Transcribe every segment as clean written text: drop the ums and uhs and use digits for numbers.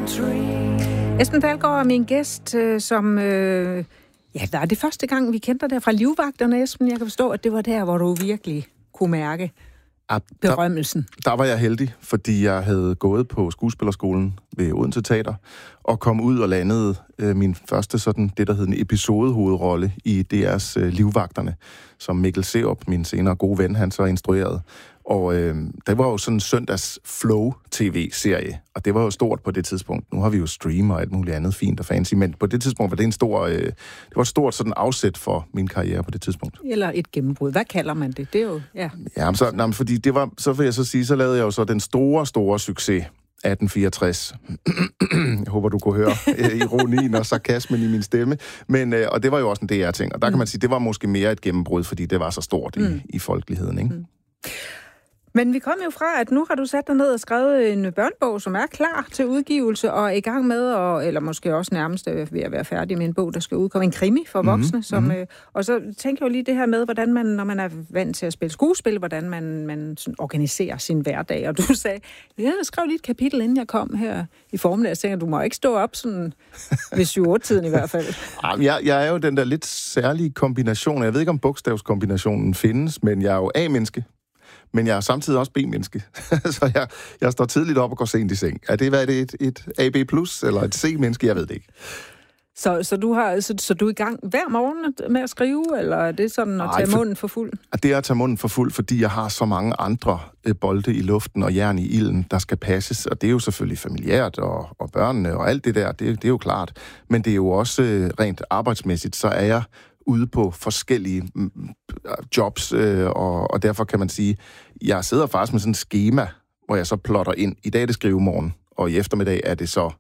Esben Dalgaard er min gæst, som... der er det første gang, vi kendte dig fra Livvagterne, Esben. Jeg kan forstå, at det var der, hvor du virkelig kunne mærke berømmelsen. Der var jeg heldig, fordi jeg havde gået på skuespillerskolen ved Odense Teater, og kom ud og landede min første sådan, det der hed en episodehovedrolle i DR's Livvagterne, som Mikkel Serup, min senere gode ven, han så instruerede. Og det var jo sådan en søndags Flow-tv-serie, og det var jo stort på det tidspunkt. Nu har vi jo stream og alt muligt andet fint og fancy, men på det tidspunkt var det det var et stort sådan afsæt for min karriere på det tidspunkt. Eller et gennembrud. Hvad kalder man det? Det er jo, ja. Jamen, fordi det var, så vil jeg så sige, så lavede jeg jo så den store succes 1864. Jeg håber, du kunne høre ironien og sarkasmen i min stemme. Men, og det var jo også en DR-ting, og der kan man sige, det var måske mere et gennembrud, fordi det var så stort i folkeligheden, ikke? Men vi kom jo fra, at nu har du sat dig ned og skrevet en børnebog, som er klar til udgivelse, og er i gang med, eller måske også nærmest ved at være færdig med en bog, der skal udkomme, en krimi for voksne. Og så tænker jeg jo lige det her med, hvordan man, når man er vant til at spille skuespil, hvordan man sådan organiserer sin hverdag. Og du sagde, jeg skrev lige et kapitel, inden jeg kom her i formiddag. Jeg tænker, du må ikke stå op sådan ved 7-8-tiden i hvert fald. Jeg er jo den der lidt særlige kombination. Jeg ved ikke, om bogstavskombinationen findes, men jeg er jo A-menneske. Men jeg er samtidig også B-menneske. Så jeg står tidligt op og går sent i seng. Er det et AB+, eller et C-menneske? Jeg ved det ikke. Så du er i gang hver morgen med at skrive, eller er det sådan at tage munden for fuld? Det er at tage munden for fuld, fordi jeg har så mange andre bolde i luften og jern i ilden, der skal passes. Og det er jo selvfølgelig familiært og børnene og alt det der, det er jo klart. Men det er jo også rent arbejdsmæssigt, så er jeg ude på forskellige jobs, og derfor kan man sige, jeg sidder faktisk med sådan et skema, hvor jeg så plotter ind. I dag er det skrivemorgen, og i eftermiddag er det så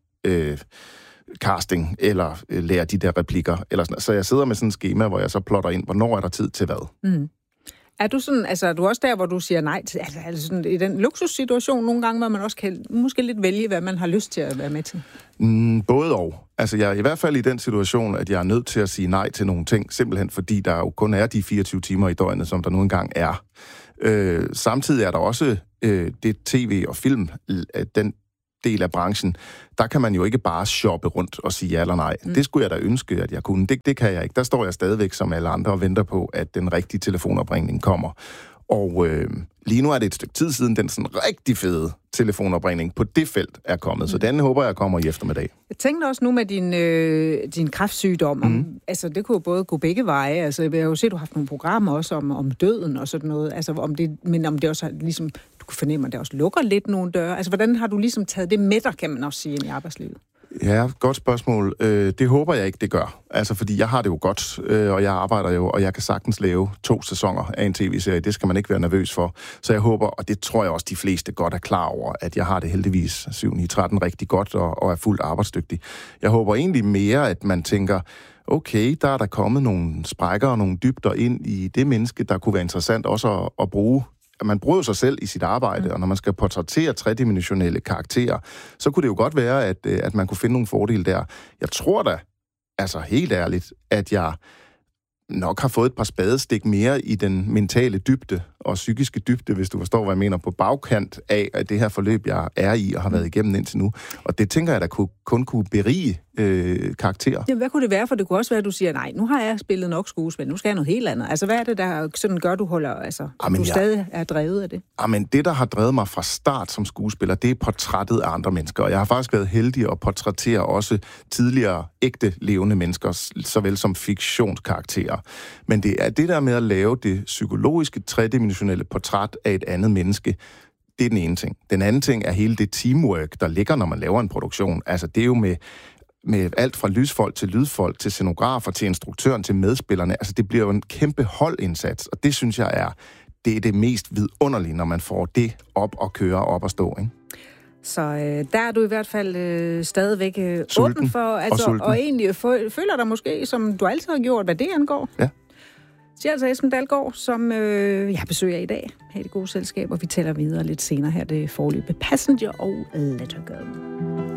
casting, eller lærer de der replikker. Eller sådan. Så jeg sidder med sådan et skema, hvor jeg så plotter ind, hvornår er der tid til hvad. Mm. Er du sådan, altså er du også der, hvor du siger nej til, altså sådan, i den luksussituation nogle gange, hvor man også kan måske lidt vælge, hvad man har lyst til at være med til? Både og. Altså jeg er i hvert fald i den situation, at jeg er nødt til at sige nej til nogle ting, simpelthen fordi der jo kun er de 24 timer i døgnet, som der nu engang er. Samtidig er der også det tv og film, den del af branchen, der kan man jo ikke bare shoppe rundt og sige ja eller nej. Det skulle jeg da ønske, at jeg kunne. Det kan jeg ikke. Der står jeg stadigvæk som alle andre og venter på, at den rigtige telefonopringning kommer. Og lige nu er det et stykke tid siden, den sådan rigtig fede telefonopringning på det felt er kommet. Så den håber jeg kommer i eftermiddag. Jeg tænkte også nu med din kræftsygdom. Altså, det kunne jo både gå begge veje. Altså, jeg har jo set, du har haft nogle programmer også om døden og sådan noget. Altså, om det også ligesom, du kunne fornemme, at det også lukker lidt nogle døre. Altså, hvordan har du ligesom taget det med dig, kan man også sige, ind i arbejdslivet? Ja, godt spørgsmål. Det håber jeg ikke, det gør. Altså, fordi jeg har det jo godt, og jeg arbejder jo, og jeg kan sagtens lave 2 sæsoner af en tv-serie. Det skal man ikke være nervøs for. Så jeg håber, og det tror jeg også, de fleste godt er klar over, at jeg har det heldigvis 7-9-13 rigtig godt og er fuldt arbejdsdygtig. Jeg håber egentlig mere, at man tænker, okay, der er der kommet nogle sprækker og nogle dybder ind i det menneske, der kunne være interessant også at bruge. Man bruger sig selv i sit arbejde, og når man skal portrættere tredimensionelle karakterer, så kunne det jo godt være, at man kunne finde nogle fordele der. Jeg tror da, altså helt ærligt, at jeg nok har fået et par spadestik mere i den mentale dybde og psykiske dybde, hvis du forstår, hvad jeg mener, på bagkant af at det her forløb, jeg er i og har været igennem indtil nu. Og det tænker jeg, der kun kunne berige karakterer. Jamen, hvad kunne det være? For det kunne også være, at du siger, nej, nu har jeg spillet nok skuespil, nu skal jeg noget helt andet. Altså, hvad er det, der sådan gør, du holder, altså, du stadig er drevet af det? Jamen, det, der har drevet mig fra start som skuespiller, det er portrættet af andre mennesker. Og jeg har faktisk været heldig at portrættere også tidligere ægte levende mennesker, såvel som fiktionskarakterer. Men det er det der med at lave det psykologiske, tredimensionelle portræt af et andet menneske. Det er den ene ting. Den anden ting er hele det teamwork, der ligger, når man laver en produktion. Altså, det er jo med alt fra lysfolk til lydfolk, til scenografer, til instruktøren, til medspillerne. Altså, det bliver jo en kæmpe holdindsats, og det synes jeg det er det mest vidunderlige, når man får det op og køre op og stå, ikke? Så der er du i hvert fald stadigvæk åben for, altså, og egentlig føler dig måske, som du altid har gjort, hvad det angår. Ja. Det er altså Esben Dalgaard, som jeg besøger i dag her i det gode selskab, og vi tæller videre lidt senere her det forløbet Passenger og Let Her Go.